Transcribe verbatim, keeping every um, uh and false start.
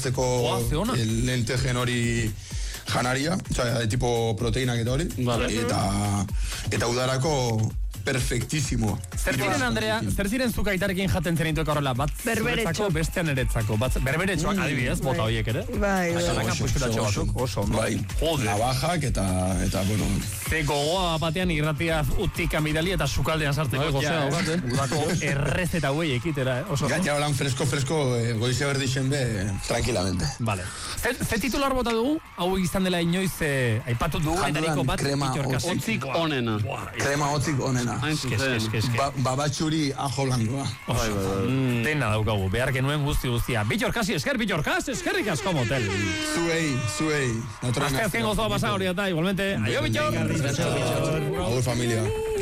indartzeko lentejen hori janaria, oza, tipo proteinak eta hori, eta, eta udarako perfectísimo. Zer ziren, Andrea, zer ziren zuk aitarekin jaten zenituek horrela, bat zuretzako, bestean eretzako, bat berberetxoak adibidez, bota horiek ere? Bai, bai. Oso, bai, navajak eta, eta, bueno... Ze gogoa batean irratia utik amidali eta sukaldean sartzeko, gozea, udako errezeta huei ekitera, oso. Gaina holan fresko, fresko, goizia berdixen be, tranquilamente. Vale. Ze titular bota dugu, hau izan dela inoiz, aipatu dugu, etariko bat, otzik onena. Krema otzik onena. Babatxuri ajo blancoa. Dena daukagu, behar genuen guzti guztia. Bitorkasi esker, bitorkas, eskerrik asko motel. Zuei, zuei. Azte azken gozoa pasa hori eta, igualmente. Aio, Bitor! Agur, familia.